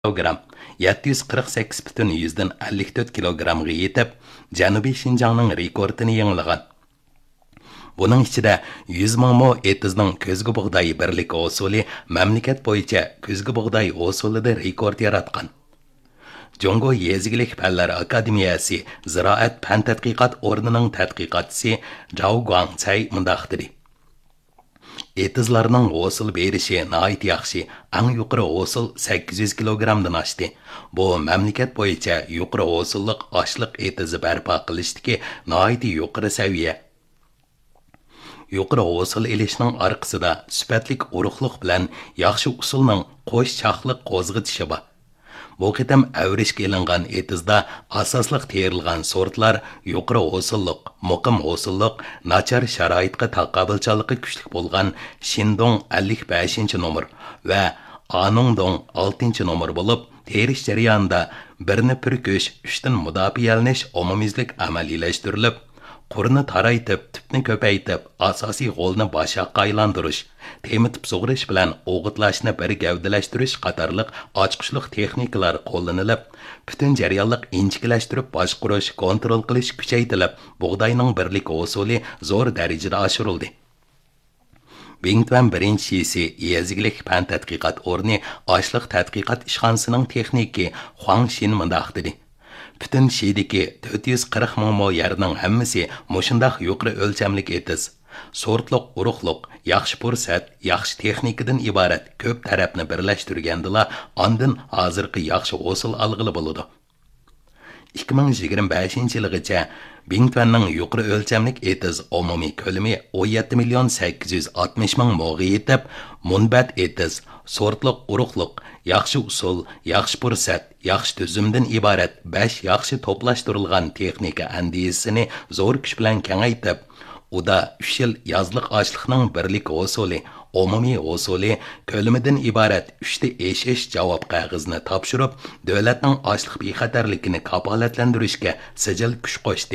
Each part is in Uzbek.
kilogram 748,54 kilogramga yetib, Janubiy Şinjanning rekordini yangilagan. Buning ichida 100 ming mo etizning ko'zgi bug'doy birlik usuli mamlakat bo'yicha ko'zgi bug'doy usulida rekord yaratgan. Jongo Yezigilik Fanlar Akademiyasi Ziraat fan tadqiqot o'rnining tadqiqotchisi Zhao Guangcai mundaq dedi. Etizlarning usul berishi nihoyat yaxshi. Eng yuqori usul 800 kilogramdan oshdi. Bu mamlakat bo'yicha yuqori usulliq ochliq etizi barpo qilishdagi nihoyat yuqori saviya. Yuqori usul ilishning orqasida sifatlik urug'liq bilan yaxshi usulning qo'sh chaqliq qo'zg'itishi bor. Bu qitam avrishga ilingan etizda asosliq terilgan sortlar yuqori usulliq, muqim usulliq, nachar sharoitga taqobilchanligi kuchli bo'lgan Shindong 55-nomer va Anongdong 6-nomer bo'lib, terish jarayonida birni purkish, uchdan mudofialanish umumiylik amaliyalashtirilib, qurni taraytib, tipni ko'paytib, asosiy g'olni boshaqqa aylantirish, temitib sug'urish bilan o'g'itlashni bir gavdalashtirish qatorliq ochqichliq texnikalar qo'llanilib, butun jarayonliq injiklashtirib boshqarish, kontrol qilish kuchaytirilib, bug'doyning birlik usuli zo'r darajada oshirildi. Bingtuan birinchisi Yezigilik fan tadqiqot o'rni ochliq tadqiqot ishxonasining texniki Huang Xin mundaq dedi. Bütün şeydeki 440 ming mo yerning hammasi mushundaq yuqori o'lchamlik etiz. Sortliq, urug'liq, yaxshi fursat, yaxshi texnikadan iborat ko'p tarafni birlashtirgandila, ondan hozirgi yaxshi usul olg'ili bo'ladi. 2025-yilgacha Bingtuanning yuqori o'lchamlik etiz umumiy ko'lami 17,860,000 mo'ga yetib, munbat etiz, sortliq, urug'liq, yaxshi usul, yaxshi fursat, yaxshi tuzumdan iborat 5 yaxshi to'plashtirilgan texnika andisini zo'r kuch bilan kengaytib, uda 3 yil yozliq ochliqning birlik usuli, umumiy usuli ko'lamidan iborat 3 ta eshish javob qog'ozini topshirib, davlatning ochliq bexatarligini kafolatlantirishga sijil kuch qo'shdi.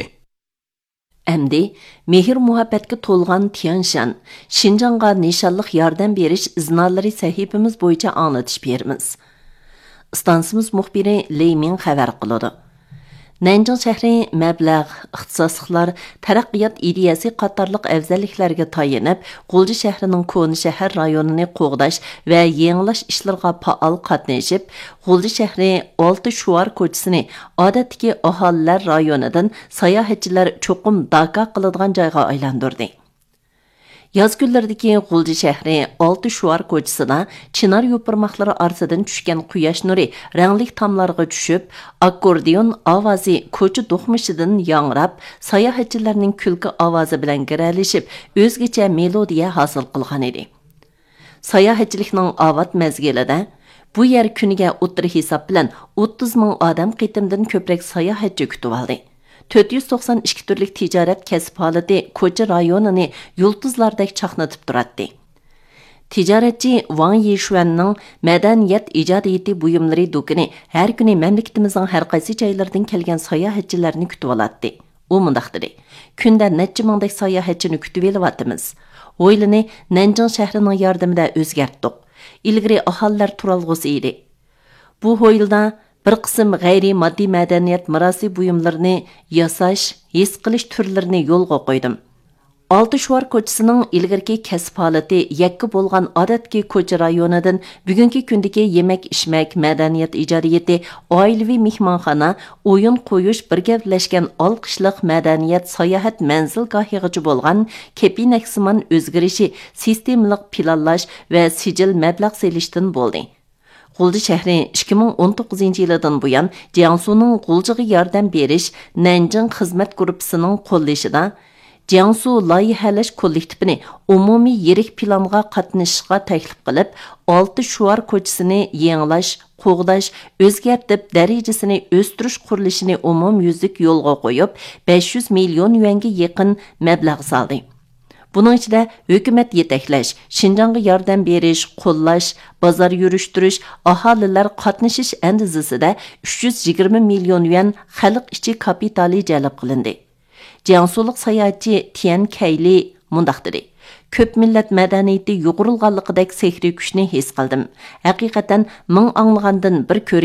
Әмді, мехір muhabbatga to'lgan Tianshan, Şinjanға nishonliq yordam berish iznolari sahifamiz bo'yicha anglatish beramiz. Stansimiz muxbiri Li Ming xabar qiladi. Nanjing shahri mablag', ixtisosliklar, taraqqiyot ideyasi qatorliq afzalliklarga tayanib, G'ulji shahrining Ko'ni shahar rayonini qo'g'dash va yangilash ishlariga faol qatnashib, G'ulji shahri 6 Shuvar ko'chasini odatdagi aholilar rayonidan sayohatchilar cho'qim daka qiladigan joyga aylantirdi. Yoz kunlaridagi G'ulji shahri 6 Shuvar ko'chasida chinar yo'pirmoqlari orasidan tushgan quyosh nuri rangli tomlarga tushib, akkordeon ovozi ko'cha do'qmishidan yangrab, sayohatchilarning kulki ovozi bilan giralishib, o'zgacha melodiya hosil qilgan edi. Sayohatchilikning ovat mezgilida bu yer kuniga o'ttir hisob bilan 30 ming odam qitimdan ko'proq sayohatchi kutib oldi. 492 turlik tijorat kasb holati ko'cha rayonini yulduzlardek chaqnatib turadi. Tijoratchi Wang Yishuanning madaniyat ijodiyati buyumlari do'koni har kuni mamlakatimizning har qaysi joylaridan kelgan sayohatchilarni kutib oladi. U mundaq dedi: "Kunda necha mingdek sayohatchini kutib olyapmiz. O'ylini Nanjing shahrining yordamida o'zgartdik. Ilgari aholilar turalg'usi edi. Bu ho'ylda bir qism g'ayri moddiy madaniyat mirosi buyumlarini yasash, his qilish turlarini yo'lga qo'ydim. 6 Shuvar ko'chasining ilgirki kasb holati yakka bo'lgan odatki ko'cha rayonidan bugungi kundagi yemak-ichmak, madaniyat ijodiyati, oilaviy mehmonxona, o'yin qo'yish birgalashgan olqishliq madaniyat sayohat manzilgohigacha bo'lgan kepinaksimon o'zgarishi, sistemalik planlash va sijil mablag' selishdan bo'ldi. G'ulji shahri 2019-yildan buyon Jiangsuning G'uljiga yordam berish Nanjing xizmat gruppasining qo'llashida Jiangsu loyihalash kollektivini umumiy yirik planga qatnashishga taklif qilib, 6 Shuvar ko'chasini yangilash, qo'g'dash, o'zgartib darajasini o'stirish qurilishini umumyuzlik yo'lga qo'yib, 500 million yuanga yaqin mablag' soldi. Bunun ichida hukumat yetaklash, Şinjanға yordam berish, qo'llash, bozor yurishtirish, aholilar qatnashish andizasida 320 million yuan xalq ichi kapitali jalb qilindi. Jiangsulik sayohatchi Tian Kayli mundaq dedi. Köp millat madaniyati yuğurilganligidek sehri kuchni his qildim. Haqiqatan ming anglag'andan bir